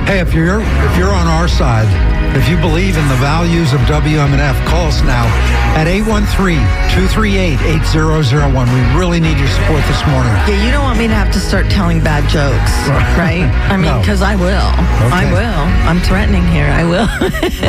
Hey, if you're on our side, if you believe in the values of WMNF, call us now at 813-238-8001. We really need your support this morning. Yeah, you don't want me to have to start telling bad jokes, right? I mean, because I will. Okay. I will. I'm threatening here. I will.